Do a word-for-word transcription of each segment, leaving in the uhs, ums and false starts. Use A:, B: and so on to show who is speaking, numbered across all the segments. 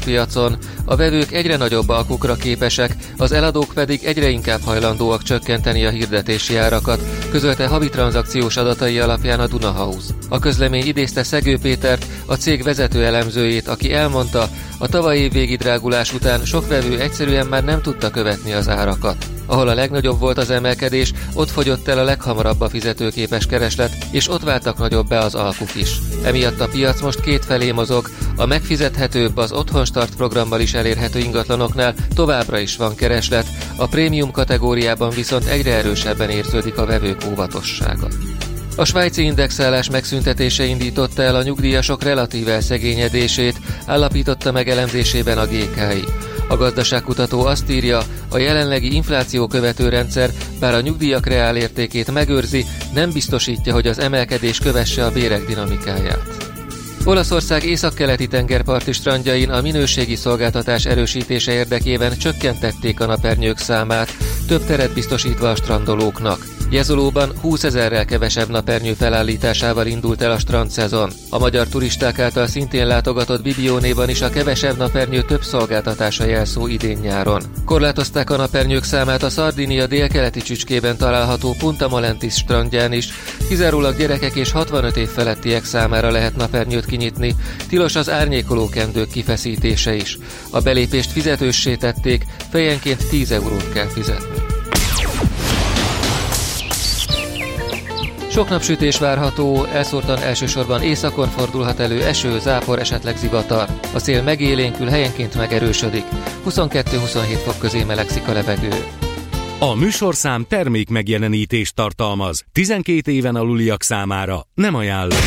A: alkoholpiacon, a vevők egyre nagyobb alkukra képesek, az eladók pedig egyre inkább hajlandóak csökkenteni a hirdetési árakat, közölte havi tranzakciós adatai alapján a Dunahouse. A közlemény idézte Szegő Pétert, a cég vezető elemzőjét, aki elmondta, a tavalyi évvégi drágulás után sok vevő egyszerűen már nem tudta követni az árakat. Ahol a legnagyobb volt az emelkedés, ott fogyott el a leghamarabb a fizetőképes kereslet, és ott váltak nagyobb be az alkuk is. Emiatt a piac most kétfelé mozog, a megfizethetőbb, az Otthon Start programmal is elérhető ingatlanoknál továbbra is van kereslet, a prémium kategóriában viszont egyre erősebben érződik a vevők óvatossága. A svájci indexálás megszüntetése indította el a nyugdíjasok relatív elszegényedését, állapította meg elemzésében a gé ká i. A gazdaságkutató azt írja, a jelenlegi infláció követő rendszer, bár a nyugdíjak reálértékét megőrzi, nem biztosítja, hogy az emelkedés kövesse a bérek dinamikáját. Olaszország északkeleti tengerparti strandjain a minőségi szolgáltatás erősítése érdekében csökkentették a napernyők számát, több teret biztosítva a strandolóknak. Jezolóban húszezerrel kevesebb napernyő felállításával indult el a strandszezon. A magyar turisták által szintén látogatott Bibiónéban is a kevesebb napernyő több szolgáltatása jelszó idén-nyáron. Korlátozták a napernyők számát a Szardinia délkeleti csücskében található Punta Molentis strandján is, kizárólag gyerekek és hatvanöt év felettiek számára lehet napernyőt kinyitni, tilos az árnyékoló kendők kifeszítése is. A belépést fizetőssé tették, fejenként tíz eurót kell fizetni. Sok napsütés várható, elszórtan elsősorban északon fordulhat elő eső, zápor, esetleg zivatar. A szél megélénkül, helyenként megerősödik. huszonkettő-huszonhét fok közé melegszik a levegő.
B: A műsorszám termék megjelenítést tartalmaz. tizenkét éven aluliak számára nem ajánlott.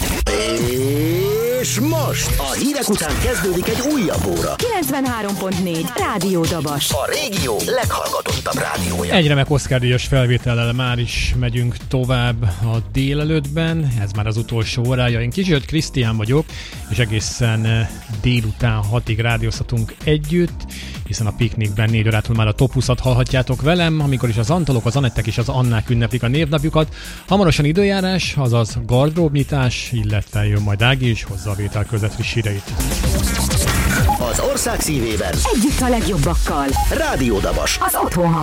C: És most a hírek után kezdődik egy újabb óra.
D: kilencvenhárom pont négy Rádió Dabas.
C: A régió leghallgatottabb rádiója.
E: Egy remek Oscar-díjas felvétellel már is megyünk tovább a délelőttben. Ez már az utolsó órája. Én Kizsőt Krisztián vagyok, és egészen délután hatig rádiózhatunk együtt, hiszen a Piknikben négy órától már a Top húszat hallhatjátok velem, amikor is az Antalok, az Anettek és az Annák ünneplik a névnapjukat. Hamarosan időjárás, azaz gardróbnyitás, illetve jön majd Ági is hozzá a vétel között friss híreit.
C: Az ország szívében
D: együtt a legjobbakkal.
C: Rádió Dabas.
D: Az otthon